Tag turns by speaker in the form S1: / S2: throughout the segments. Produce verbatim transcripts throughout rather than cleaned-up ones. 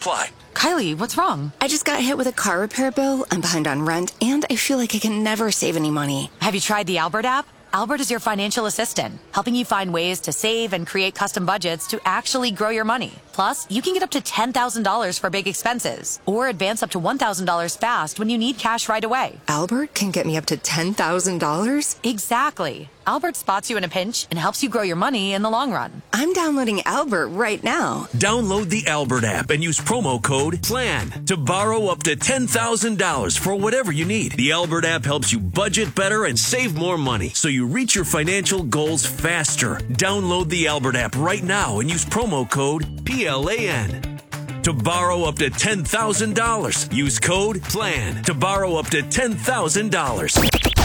S1: apply.
S2: Kylie, what's wrong?
S3: I just got hit with a car repair bill. I'm behind on rent, and I feel like I can never save any money.
S2: Have you tried the Albert app? Albert is your financial assistant, helping you find ways to save and create custom budgets to actually grow your money. Plus, you can get up to ten thousand dollars for big expenses, or advance up to one thousand dollars fast when you need cash right away.
S3: Albert can get me up to ten thousand dollars?
S2: Exactly. Albert spots you in a pinch and helps you grow your money in the long run.
S3: I'm downloading Albert right now.
S1: Download the Albert app and use promo code PLAN to borrow up to ten thousand dollars for whatever you need. The Albert app helps you budget better and save more money so you reach your financial goals faster. Download the Albert app right now and use promo code P L A N to borrow up to ten thousand dollars. Use code PLAN to borrow up to ten thousand dollars.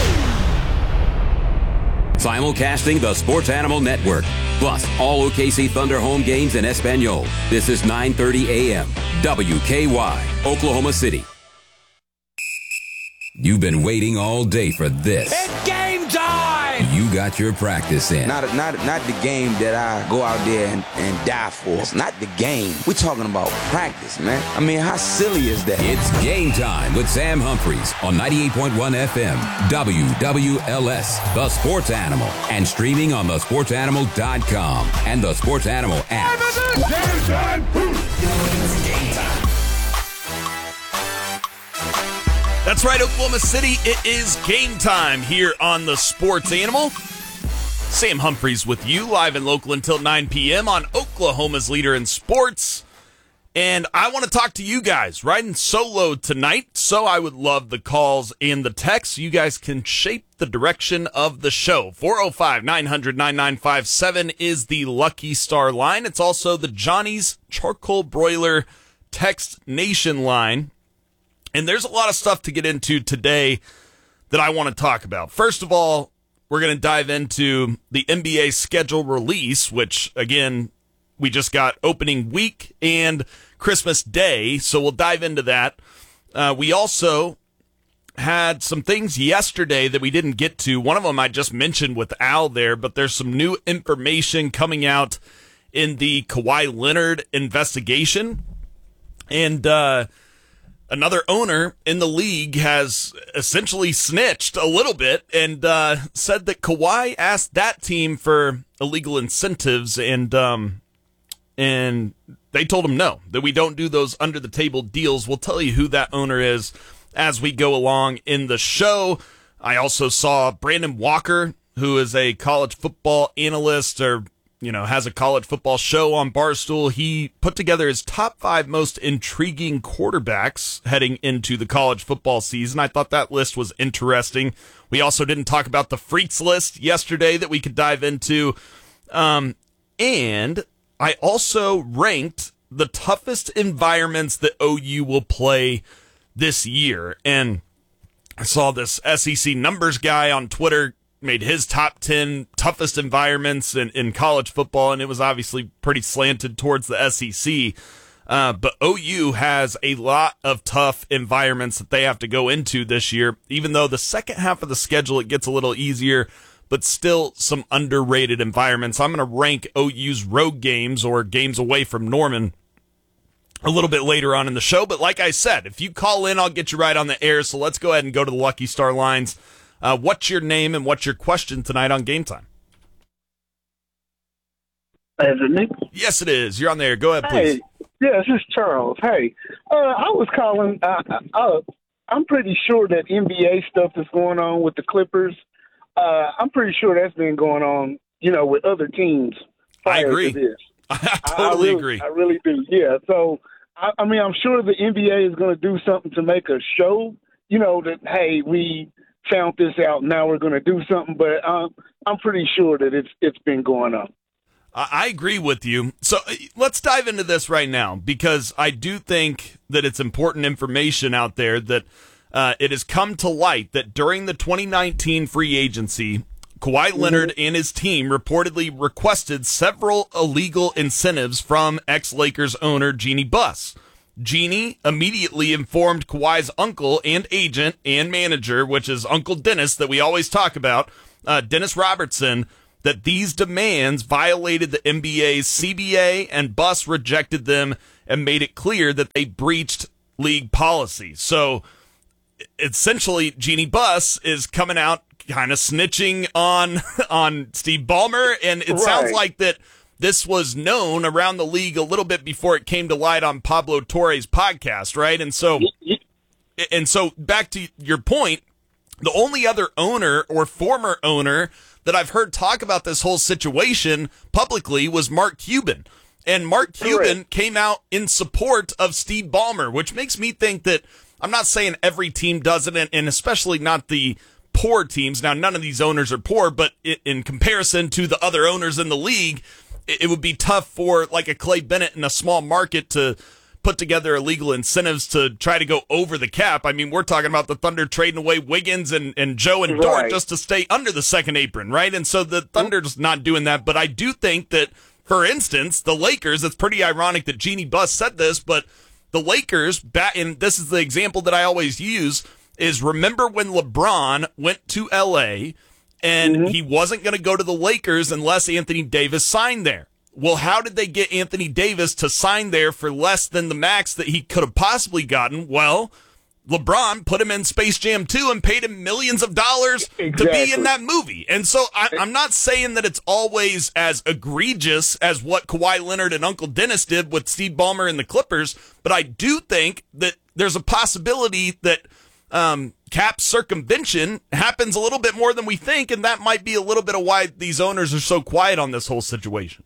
S4: Simulcasting the Sports Animal Network, plus all O K C Thunder home games in Espanol. This is nine thirty a.m. W K Y, Oklahoma City. You've been waiting all day for this.
S5: It's game time!
S4: You got your practice in.
S6: Not, not, not the game that I go out there and, and die for. It's not the game. We're talking about practice, man. I mean, how silly is that?
S4: It's game time with Sam Humphreys on ninety-eight point one F M, W W L S, The Sports Animal, and streaming on the sports animal dot com and the Sports Animal app.
S5: Game time!
S1: It's game time.
S7: That's right, Oklahoma City. It is game time here on the Sports Animal. Sam Humphreys with you, live and local until nine p.m. on Oklahoma's leader in sports. And I want to talk to you guys, riding solo tonight, so I would love the calls and the texts. You guys can shape the direction of the show. four oh five, nine hundred, ninety-nine fifty-seven is the Lucky Star line. It's also the Johnny's Charcoal Broiler Text Nation line. And there's a lot of stuff to get into today that I want to talk about. First of all, we're going to dive into the N B A schedule release, which, again, we just got opening week and Christmas Day, so we'll dive into that. Uh, we also had some things yesterday that we didn't get to. One of them I just mentioned with Al there, but there's some new information coming out in the Kawhi Leonard investigation. And, uh... Another owner in the league has essentially snitched a little bit and uh, said that Kawhi asked that team for illegal incentives, and um, and they told him no, that we don't do those under-the-table deals. We'll tell you who that owner is as we go along in the show. I also saw Brandon Walker, who is a college football analyst, or you know, has a college football show on Barstool. He put together his top five most intriguing quarterbacks heading into the college football season. I thought that list was interesting. We also didn't talk about the Freaks list yesterday that we could dive into. Um, and I also ranked the toughest environments that O U will play this year. And I saw this S E C numbers guy on Twitter made his top ten toughest environments in, in college football, and it was obviously pretty slanted towards the S E C. Uh, but O U has a lot of tough environments that they have to go into this year, even though the second half of the schedule, it gets a little easier, but still some underrated environments. I'm going to rank O U's road games, or games away from Norman, a little bit later on in the show. But like I said, if you call in, I'll get you right on the air. So let's go ahead and go to the Lucky Star lines. Uh, what's your name and what's your question tonight on Game Time?
S8: Is it me?
S7: Yes, it is. You're on there. Go ahead, please.
S8: Hey, yeah, this is Charles. Hey, uh, I was calling. Uh, uh, I'm pretty sure that N B A stuff is going on with the Clippers. Uh, I'm pretty sure that's been going on, you know, with other teams.
S7: I agree.
S8: To this.
S7: I totally
S8: I really,
S7: agree.
S8: I really do. Yeah. So, I, I mean, I'm sure the N B A is going to do something to make a show, you know, that, hey, we found this out, now we're going to do something, but um, I'm pretty sure that it's it's been going on.
S7: I agree with you. So let's dive into this right now, because I do think that it's important information out there that uh, it has come to light that during the twenty nineteen free agency, Kawhi mm-hmm. Leonard and his team reportedly requested several illegal incentives from ex-Lakers owner Jeanie Buss. Jeanie immediately informed Kawhi's uncle and agent and manager, which is Uncle Dennis that we always talk about, uh, Dennis Robertson, that these demands violated the N B A's C B A, and Buss rejected them and made it clear that they breached league policy. So essentially, Jeanie Buss is coming out kind of snitching on on Steve Ballmer, and it right. sounds like that this was known around the league a little bit before it came to light on Pablo Torre's podcast, right? And so, and so back to your point, the only other owner or former owner that I've heard talk about this whole situation publicly was Mark Cuban. And Mark Cuban right. came out in support of Steve Ballmer, which makes me think that, I'm not saying every team does it, and especially not the poor teams. Now, none of these owners are poor, but in comparison to the other owners in the league, it would be tough for like a Clay Bennett in a small market to put together illegal incentives to try to go over the cap. I mean, we're talking about the Thunder trading away Wiggins and, and Joe and Dort right. just to stay under the second apron, right? And so the Thunder's not doing that. But I do think that, for instance, the Lakers, it's pretty ironic that Jeanie Buss said this, but the Lakers, back, and this is the example that I always use, is remember when LeBron went to L A and mm-hmm. he wasn't going to go to the Lakers unless Anthony Davis signed there. Well, how did they get Anthony Davis to sign there for less than the max that he could have possibly gotten? Well, LeBron put him in Space Jam two and paid him millions of dollars exactly. to be in that movie. And so I, I'm not saying that it's always as egregious as what Kawhi Leonard and Uncle Dennis did with Steve Ballmer and the Clippers, but I do think that there's a possibility that um, cap circumvention happens a little bit more than we think, and that might be a little bit of why these owners are so quiet on this whole situation.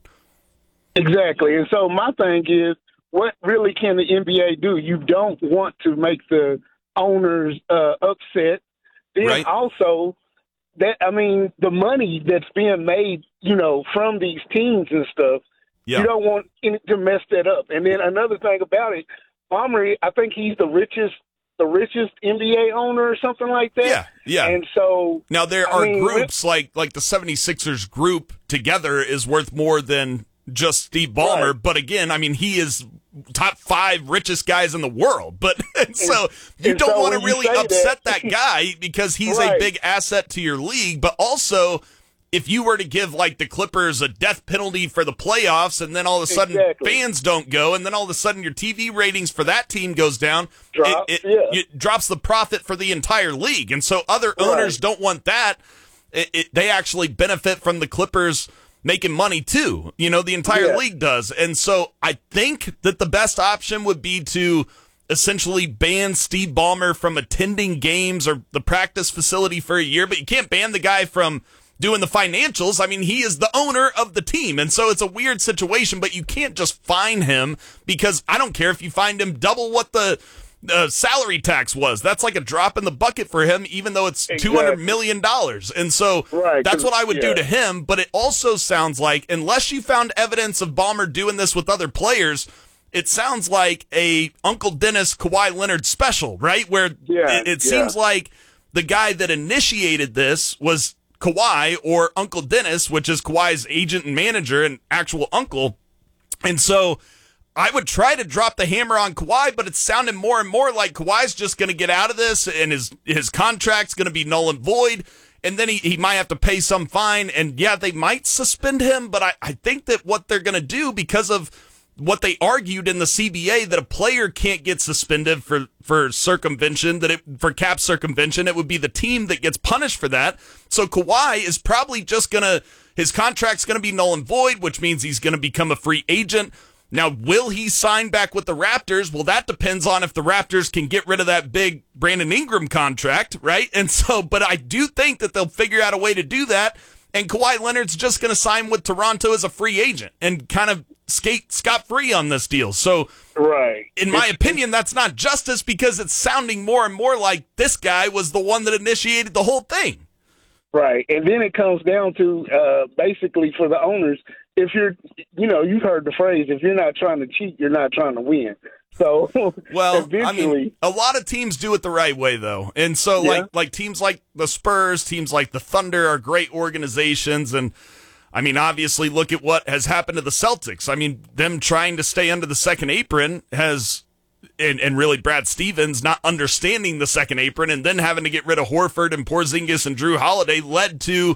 S8: Exactly. And so my thing is, what really can the N B A do? You don't want to make the owners uh, upset. Then right. also, that I mean, the money that's being made, you know, from these teams and stuff, yeah. you don't want any, to mess that up. And then another thing about it, Ballmer, I think he's the richest, the richest N B A owner or something like that.
S7: Yeah, yeah.
S8: And so
S7: now there
S8: I
S7: are
S8: mean,
S7: groups like like the seventy-sixers group together is worth more than just Steve Ballmer, right. but again, I mean, he is top five richest guys in the world. But and so you and don't so want to really upset that, that guy because he's right. a big asset to your league. But also, if you were to give like the Clippers a death penalty for the playoffs, and then all of a sudden exactly. fans don't go, and then all of a sudden your T V ratings for that team goes down, Drop, it, it, yeah. it drops the profit for the entire league. And so other owners right. don't want that. It, it, they actually benefit from the Clippers making money too, you know, the entire yeah. league does. And so I think that the best option would be to essentially ban Steve Ballmer from attending games or the practice facility for a year, but you can't ban the guy from doing the financials. I mean, he is the owner of the team. And so it's a weird situation, but you can't just fine him because I don't care if you find him double what the Uh, salary tax was. That's like a drop in the bucket for him, even though it's exactly. two hundred million dollars. And so
S8: right,
S7: that's what I would
S8: yeah.
S7: do to him. But it also sounds like, unless you found evidence of Ballmer doing this with other players, it sounds like a Uncle Dennis Kawhi Leonard special, right? Where
S8: yeah,
S7: it, it
S8: yeah.
S7: seems like the guy that initiated this was Kawhi or Uncle Dennis, which is Kawhi's agent and manager and actual uncle. And so I would try to drop the hammer on Kawhi, but it's sounding more and more like Kawhi's just going to get out of this, and his his contract's going to be null and void, and then he, he might have to pay some fine, and yeah, they might suspend him, but I, I think that what they're going to do, because of what they argued in the C B A, that a player can't get suspended for, for circumvention, that it, for cap circumvention, it would be the team that gets punished for that. So Kawhi is probably just going to, his contract's going to be null and void, which means he's going to become a free agent. Now, will he sign back with the Raptors? Well, that depends on if the Raptors can get rid of that big Brandon Ingram contract, right? And so, but I do think that they'll figure out a way to do that. And Kawhi Leonard's just going to sign with Toronto as a free agent and kind of skate scot-free on this deal. So,
S8: right.
S7: in my opinion, that's not justice because it's sounding more and more like this guy was the one that initiated the whole thing.
S8: Right. And then it comes down to uh, basically for the owners, if you're, you know, you've heard the phrase, if you're not trying to cheat, you're not trying to win. So,
S7: well,
S8: eventually,
S7: I mean, a lot of teams do it the right way, though. And so, yeah. like, like teams like the Spurs, teams like the Thunder are great organizations. And, I mean, obviously, look at what has happened to the Celtics. I mean, them trying to stay under the second apron has, and, and really Brad Stevens not understanding the second apron and then having to get rid of Horford and Porzingis and Drew Holiday led to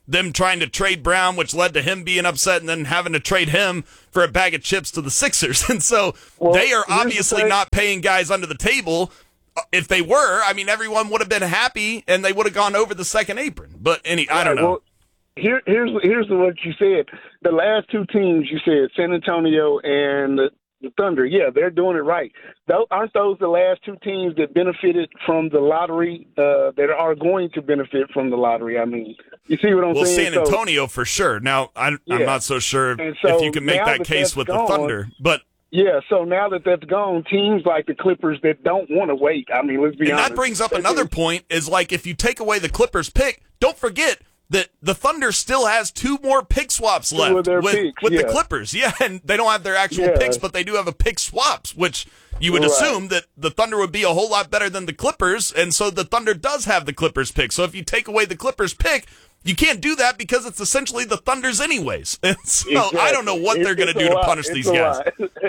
S7: them trying to trade Brown, which led to him being upset and then having to trade him for a bag of chips to the Sixers. And so well, they are obviously the not paying guys under the table. If they were, I mean, everyone would have been happy and they would have gone over the second apron. But any, I don't know.
S8: Well, here, here's here's what you said. The last two teams you said, San Antonio and the, the Thunder, yeah, they're doing it right. Those, aren't those the last two teams that benefited from the lottery, uh, that are going to benefit from the lottery? I mean, you see what I'm
S7: well,
S8: saying?
S7: Well, San Antonio so, for sure. Now, I, yeah. I'm not so sure so if you can make that, that case with gone, the Thunder. But
S8: yeah, so now that that's gone, teams like the Clippers that don't want to wait. I mean, let's be
S7: and
S8: honest.
S7: And that brings up another point is like if you take away the Clippers pick, don't forget that the Thunder still has two more pick swaps left with,
S8: picks,
S7: with
S8: yeah.
S7: the Clippers. Yeah, and they don't have their actual
S8: yeah.
S7: picks, but they do have a pick swaps, which you would
S8: right.
S7: assume that the Thunder would be a whole lot better than the Clippers, and so the Thunder does have the Clippers pick. So if you take away the Clippers pick, you can't do that because it's essentially the Thunder's anyways. And so
S8: exactly.
S7: I don't know what
S8: it's,
S7: they're going to do to punish
S8: it's
S7: these guys.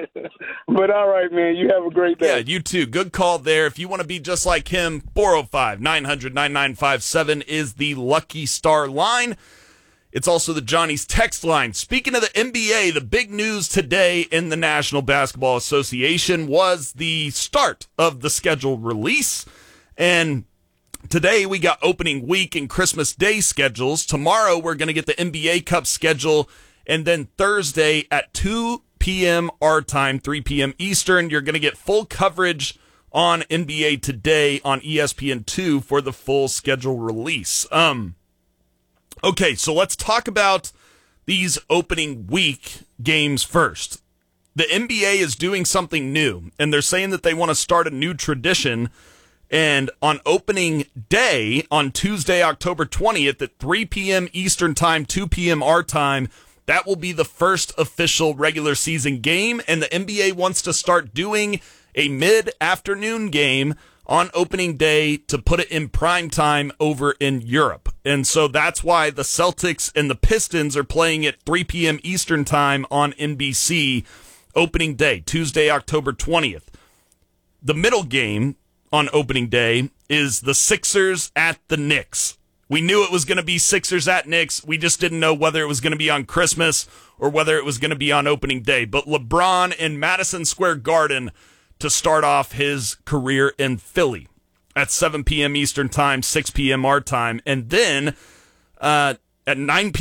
S8: But all right, man, you have a great day.
S7: Yeah, you too. Good call there. If you want to be just like him, four oh five, nine hundred, ninety-nine fifty-seven is the Lucky Star line. It's also the Johnny's text line. Speaking of the N B A, the big news today in the National Basketball Association was the start of the schedule release. And today we got opening week and Christmas Day schedules. Tomorrow we're going to get the N B A Cup schedule. And then Thursday at two p.m. our time, three p.m. Eastern, you're going to get full coverage on N B A Today on E S P N two for the full schedule release. Um... Okay, so let's talk about these opening week games first. The N B A is doing something new, and they're saying that they want to start a new tradition. And on opening day, on Tuesday, October twentieth, at three p.m. Eastern Time, two p.m. our time, that will be the first official regular season game. And the N B A wants to start doing a mid-afternoon game on opening day to put it in prime time over in Europe. And so that's why the Celtics and the Pistons are playing at three p.m. Eastern time on N B C opening day, Tuesday, October twentieth. The middle game on opening day is the Sixers at the Knicks. We knew it was going to be Sixers at Knicks. We just didn't know whether it was going to be on Christmas or whether it was going to be on opening day. But LeBron in Madison Square Garden to start off his career in Philly at seven p.m. Eastern time, six p.m. our time. And then uh, at nine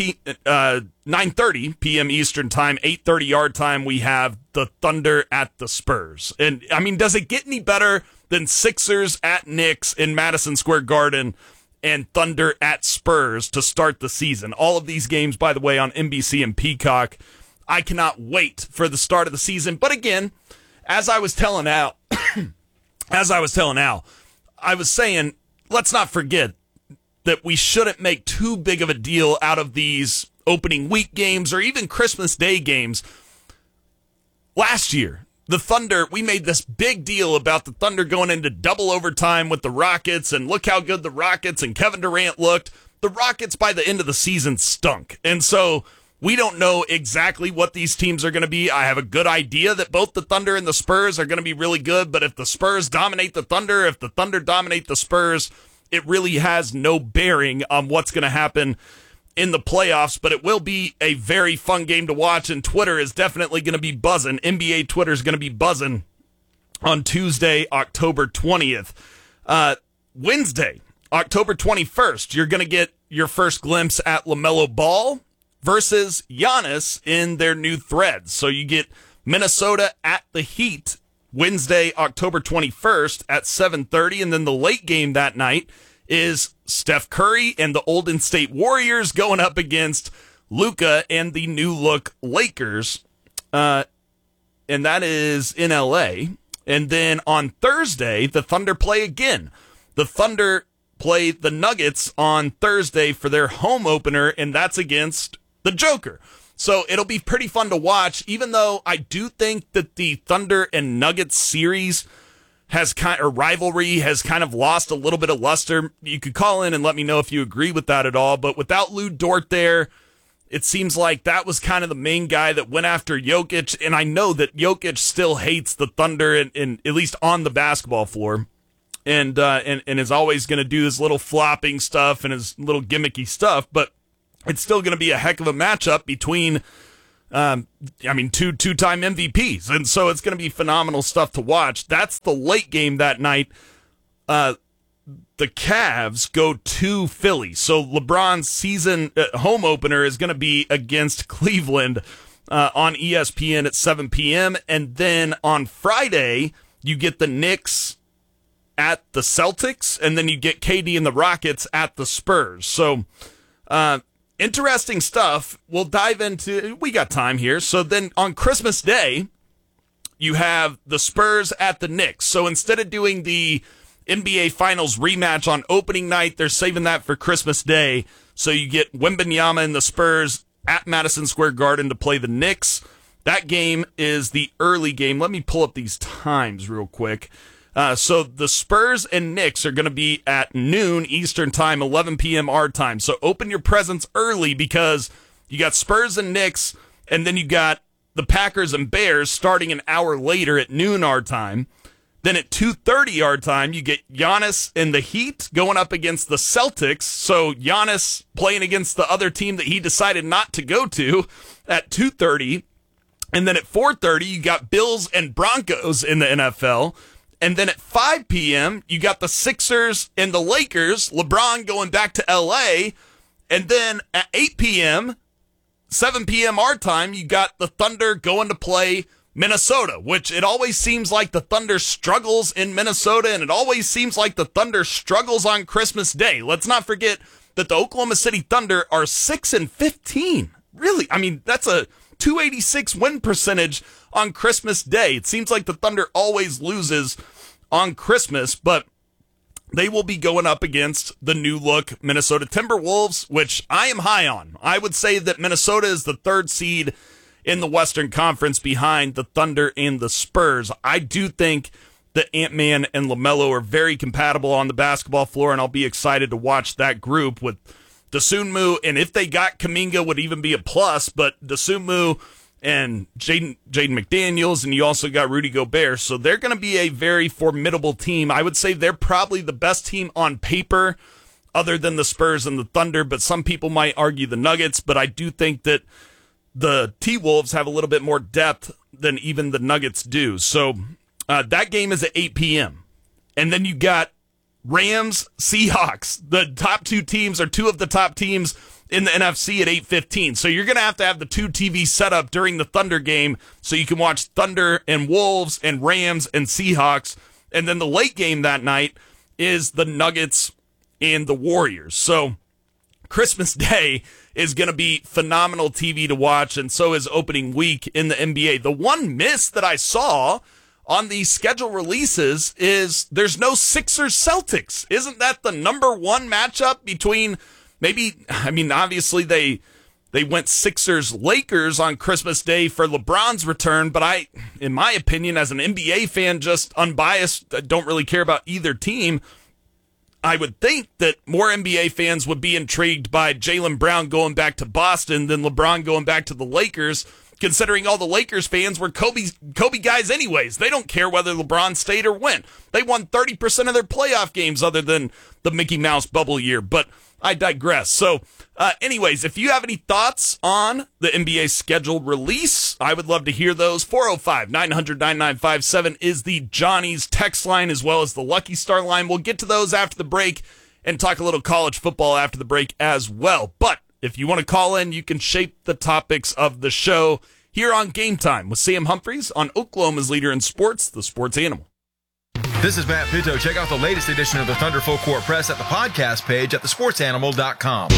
S7: thirty p.m. Eastern time, eight thirty our time, we have the Thunder at the Spurs. And, I mean, does it get any better than Sixers at Knicks in Madison Square Garden and Thunder at Spurs to start the season? All of these games, by the way, on N B C and Peacock. I cannot wait for the start of the season. But again, As I was telling Al, as I was telling Al, I was saying, let's not forget that we shouldn't make too big of a deal out of these opening week games or even Christmas Day games. Last year, the Thunder, we made this big deal about the Thunder going into double overtime with the Rockets, and look how good the Rockets and Kevin Durant looked. The Rockets, by the end of the season, stunk. And so we don't know exactly what these teams are going to be. I have a good idea that both the Thunder and the Spurs are going to be really good, but if the Spurs dominate the Thunder, if the Thunder dominate the Spurs, it really has no bearing on what's going to happen in the playoffs, but it will be a very fun game to watch, and Twitter is definitely going to be buzzing. N B A Twitter is going to be buzzing on Tuesday, October twentieth. Uh, Wednesday, October twenty-first, you're going to get your first glimpse at LaMelo Ball versus Giannis in their new threads. So you get Minnesota at the Heat Wednesday, October twenty-first at seven thirty, and then the late game that night is Steph Curry and the Golden State Warriors going up against Luka and the new look Lakers, uh, and that is in L A. And then on Thursday, the Thunder play again. The Thunder play the Nuggets on Thursday for their home opener, and that's against the Joker. So it'll be pretty fun to watch, even though I do think that the Thunder and Nuggets series has kind of, or rivalry has kind of lost a little bit of luster. You could call in and let me know if you agree with that at all. But without Lou Dort there, it seems like that was kind of the main guy that went after Jokic. And I know that Jokic still hates the Thunder, and, and at least on the basketball floor, and uh, and, and is always going to do his little flopping stuff and his little gimmicky stuff. But it's still going to be a heck of a matchup between, um, I mean, two two-time M V Ps. And so it's going to be phenomenal stuff to watch. That's the late game that night. Uh, the Cavs go to Philly. So LeBron's season uh, home opener is going to be against Cleveland uh, on E S P N at seven p.m. And then on Friday, you get the Knicks at the Celtics, and then you get K D and the Rockets at the Spurs. So, uh, interesting stuff. We'll dive into, we got time here. So then on Christmas Day, you have the Spurs at the Knicks. So instead of doing the N B A Finals rematch on opening night, they're saving that for Christmas Day. So you get Wembanyama and the Spurs at Madison Square Garden to play the Knicks. That game is the early game. Let me pull up these times real quick. Uh, so the Spurs and Knicks are going to be at noon Eastern time, eleven p.m. our time. So open your presents early because you got Spurs and Knicks, and then you got the Packers and Bears starting an hour later at noon our time. Then at two thirty our time, you get Giannis and the Heat going up against the Celtics. So Giannis playing against the other team that he decided not to go to at two thirty. And then at four thirty, you got Bills and Broncos in the N F L. And then at five p.m., you got the Sixers and the Lakers, LeBron going back to L A. And then at eight p.m., seven p.m. our time, you got the Thunder going to play Minnesota, which it always seems like the Thunder struggles in Minnesota, and it always seems like the Thunder struggles on Christmas Day. Let's not forget that the Oklahoma City Thunder are six and fifteen. Really? I mean, that's a two eighty-six win percentage on Christmas Day. It seems like the Thunder always loses on Christmas, but they will be going up against the new look Minnesota Timberwolves, which I am high on. I would say that Minnesota is the third seed in the Western Conference behind the Thunder and the Spurs. I do think that Ant-Man and LaMelo are very compatible on the basketball floor, and I'll be excited to watch that group with Dosunmu, and if they got Kuminga would even be a plus, but Dosunmu and Jaden Jaden McDaniels, and you also got Rudy Gobert, so they're going to be a very formidable team. I would say they're probably the best team on paper other than the Spurs and the Thunder, but some people might argue the Nuggets, but I do think that the T-Wolves have a little bit more depth than even the Nuggets do. So uh, that game is at eight p.m. And then you got Rams, Seahawks. The top two teams are two of the top teams in the N F C at eight fifteen. So you're going to have to have the two T V set up during the Thunder game so you can watch Thunder and Wolves and Rams and Seahawks. And then the late game that night is the Nuggets and the Warriors. So Christmas Day is going to be phenomenal T V to watch, and so is opening week in the N B A. The one miss that I saw on the schedule releases is there's no Sixers-Celtics. Isn't that the number one matchup between maybe, I mean, obviously they they went Sixers-Lakers on Christmas Day for LeBron's return, but I, in my opinion, as an N B A fan, just unbiased, don't really care about either team. I would think that more N B A fans would be intrigued by Jaylen Brown going back to Boston than LeBron going back to the Lakers, considering all the Lakers fans were Kobe, Kobe guys anyways. They don't care whether LeBron stayed or went. They won thirty percent of their playoff games other than the Mickey Mouse bubble year, but I digress. So, uh, anyways, if you have any thoughts on the N B A schedule release, I would love to hear those. four oh five, nine hundred, ninety-nine fifty-seven is the Johnny's text line as well as the Lucky Star line. We'll get to those after the break and talk a little college football after the break as well. But if you want to call in, you can shape the topics of the show here on Game Time with Sam Humphreys on Oklahoma's leader in sports, the Sports Animal.
S9: This is Matt Pitto. Check out the latest edition of the Thunder Full Court Press at the podcast page at the sports animal dot com.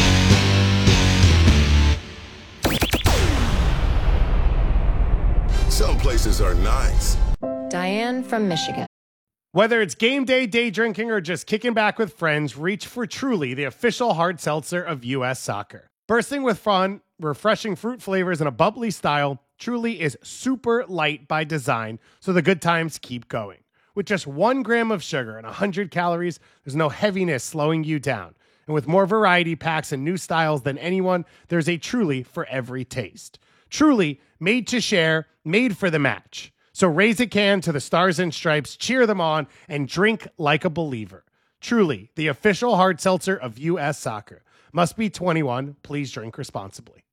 S5: Some places are nice.
S10: Diane from Michigan.
S11: Whether it's game day, day drinking, or just kicking back with friends, reach for Truly, the official hard seltzer of U S Soccer. Bursting with fun, refreshing fruit flavors, and a bubbly style, Truly is super light by design, so the good times keep going. With just one gram of sugar and one hundred calories, there's no heaviness slowing you down. And with more variety packs and new styles than anyone, there's a Truly for every taste. Truly, made to share, made for the match. So raise a can to the Stars and Stripes, cheer them on, and drink like a believer. Truly, the official hard seltzer of U S Soccer. Must be twenty-one. Please drink responsibly.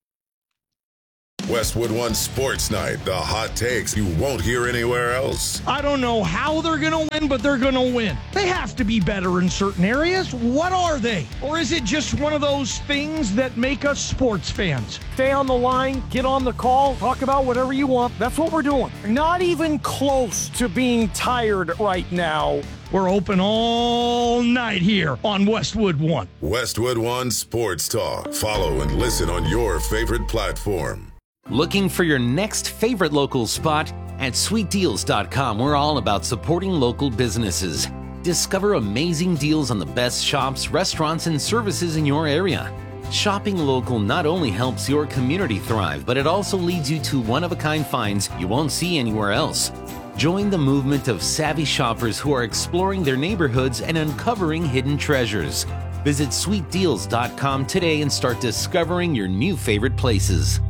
S5: Westwood One Sports Night, the hot takes you won't hear anywhere else.
S12: I don't know how they're going to win, but they're going to win. They have to be better in certain areas. What are they? Or is it just one of those things that make us sports fans?
S13: Stay on the line, get on the call, talk about whatever you want. That's what we're doing. Not even close to being tired right now.
S12: We're open all night here on Westwood One.
S5: Westwood One Sports Talk. Follow and listen on your favorite platform.
S14: Looking for your next favorite local spot? At sweet deals dot com, we're all about supporting local businesses. Discover amazing deals on the best shops, restaurants, and services in your area. Shopping local not only helps your community thrive, but it also leads you to one-of-a-kind finds you won't see anywhere else. Join the movement of savvy shoppers who are exploring their neighborhoods and uncovering hidden treasures. Visit sweet deals dot com today and start discovering your new favorite places.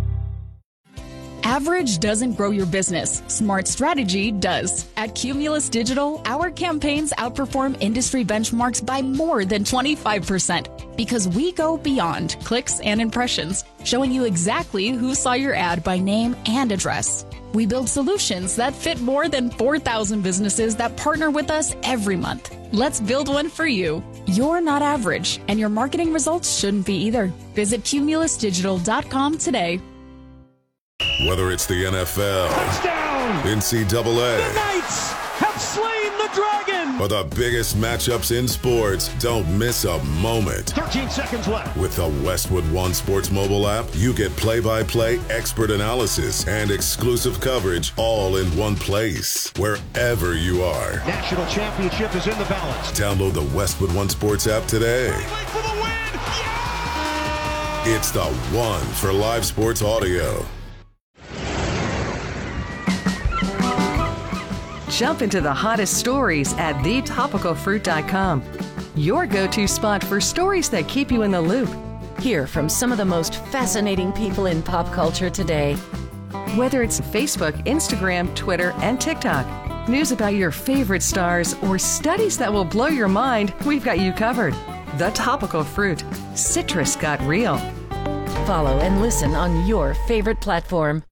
S15: Average doesn't grow your business. Smart strategy does. At Cumulus Digital, our campaigns outperform industry benchmarks by more than twenty-five percent because we go beyond clicks and impressions, showing you exactly who saw your ad by name and address. We build solutions that fit more than four thousand businesses that partner with us every month. Let's build one for you. You're not average, and your marketing results shouldn't be either. Visit cumulus digital dot com today.
S5: Whether it's the N F L,
S12: touchdown,
S5: N C double A,
S12: the Knights have slain the dragon,
S5: or the biggest matchups in sports, don't miss a moment.
S12: thirteen seconds left.
S5: With the Westwood One Sports mobile app, you get play-by-play expert analysis and exclusive coverage all in one place, wherever you are.
S12: National championship is in the balance.
S5: Download the Westwood One Sports app today.
S12: For the win. Yeah!
S5: It's the one for live sports audio.
S16: Jump into the hottest stories at the topical fruit dot com. Your go-to spot for stories that keep you in the loop.
S17: Hear from some of the most fascinating people in pop culture today.
S16: Whether it's Facebook, Instagram, Twitter, and TikTok, news about your favorite stars, or studies that will blow your mind, we've got you covered. The Topical Fruit. Citrus got real.
S17: Follow and listen on your favorite platform.